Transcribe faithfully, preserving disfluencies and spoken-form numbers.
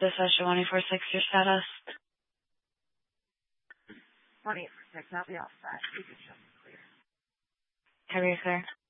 This is one eight four six, your status. one eight four six, I'll be all set. You can show me clear. Carrier clear.